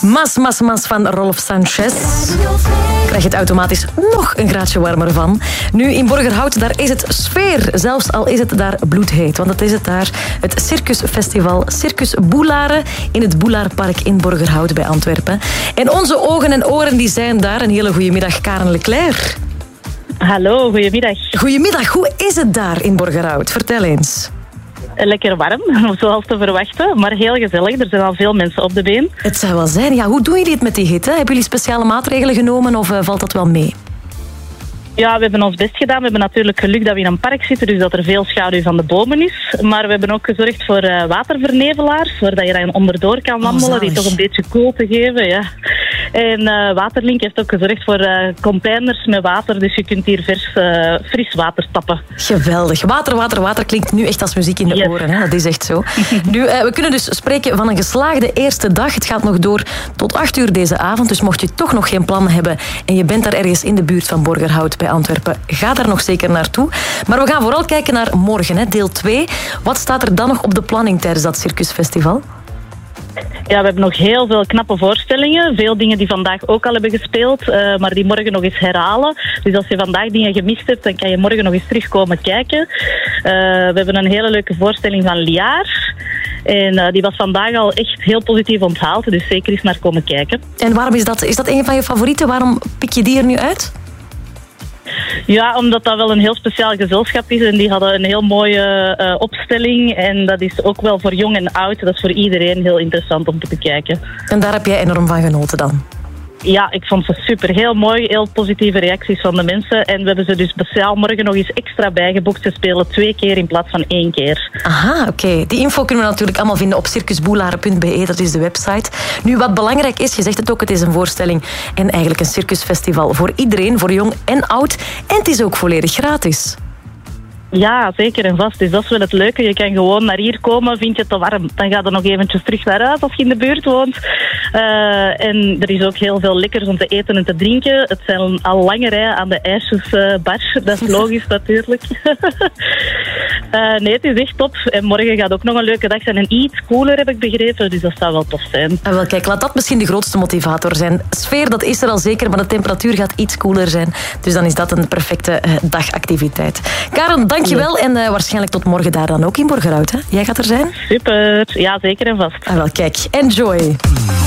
Mas van Rolf Sanchez. Krijg je het automatisch nog een graadje warmer van. Nu in Borgerhout, daar is het sfeer. Zelfs al is het daar bloedheet. Want het is het daar, het Circusfestival Circus Boelare in het Boelaarpark in Borgerhout bij Antwerpen. En onze ogen en oren die zijn daar. Een hele goede middag, Karen Leclerc. Hallo, goedemiddag. Goedemiddag, hoe is het daar in Borgerhout? Vertel eens. Lekker warm, zoals te verwachten, maar heel gezellig. Er zijn al veel mensen op de been. Het zou wel zijn. Ja, hoe doen jullie het met die hitte? Hebben jullie speciale maatregelen genomen of valt dat wel mee? Ja, we hebben ons best gedaan. We hebben natuurlijk geluk dat we in een park zitten, dus dat er veel schaduw van de bomen is. Maar we hebben ook gezorgd voor watervernevelaars, waar je dan onderdoor kan wandelen, die toch een beetje koel te geven. Ja. En Waterlink heeft ook gezorgd voor containers met water, dus je kunt hier fris water tappen. Geweldig. Water klinkt nu echt als muziek in de oren. Hè? Dat is echt zo. Nu, we kunnen dus spreken van een geslaagde eerste dag. Het gaat nog door tot 8:00 deze avond, dus mocht je toch nog geen plannen hebben en je bent daar ergens in de buurt van Borgerhout bij Antwerpen, ga daar nog zeker naartoe. Maar we gaan vooral kijken naar morgen, hè, deel 2. Wat staat er dan nog op de planning tijdens dat circusfestival? Ja, we hebben nog heel veel knappe voorstellingen. Veel dingen die vandaag ook al hebben gespeeld, maar die morgen nog eens herhalen. Dus als je vandaag dingen gemist hebt, dan kan je morgen nog eens terugkomen kijken. We hebben een hele leuke voorstelling van Liaar. En die was vandaag al echt heel positief onthaald. Dus zeker eens naar komen kijken. En waarom is dat? Is dat een van je favorieten? Waarom pik je die er nu uit? Ja, omdat dat wel een heel speciaal gezelschap is en die hadden een heel mooie opstelling en dat is ook wel voor jong en oud, dat is voor iedereen heel interessant om te bekijken. En daar heb jij enorm van genoten dan? Ja, ik vond ze super. Heel mooi, heel positieve reacties van de mensen en we hebben ze dus speciaal morgen nog eens extra bijgeboekt. Ze spelen 2 keer in plaats van 1 keer. Aha, oké. Die info kunnen we natuurlijk allemaal vinden op circusboelare.be, dat is de website. Nu, wat belangrijk is, je zegt het ook, het is een voorstelling en eigenlijk een circusfestival voor iedereen, voor jong en oud. En het is ook volledig gratis. Ja, zeker en vast. Dus dat is wel het leuke. Je kan gewoon naar hier komen, vind je het te warm. Dan ga je nog eventjes terug naar huis als je in de buurt woont. En er is ook heel veel lekkers om te eten en te drinken. Het zijn al lange rijen aan de ijsjesbar. Dat is logisch natuurlijk. Nee, het is echt top. En morgen gaat ook nog een leuke dag zijn. En iets cooler heb ik begrepen, dus dat zou wel tof zijn. En wel, kijk, laat dat misschien de grootste motivator zijn. Sfeer, dat is er al zeker, maar de temperatuur gaat iets koeler zijn. Dus dan is dat een perfecte dagactiviteit. Karen, dankjewel en waarschijnlijk tot morgen daar dan ook in Borgerhout. Hè? Jij gaat er zijn? Super. Ja, zeker en vast. En wel, kijk, enjoy.